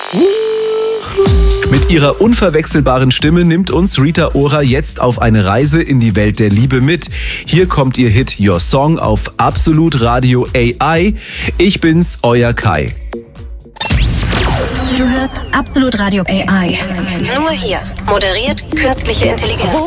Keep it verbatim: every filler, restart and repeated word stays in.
Mit ihrer unverwechselbaren Stimme nimmt uns Rita Ora jetzt auf eine Reise in die Welt der Liebe mit. Hier kommt ihr Hit Your Song auf Absolut Radio A I. Ich bin's, euer Kai. Du hörst Absolut Radio A I. Nur hier. Moderiert künstliche Intelligenz.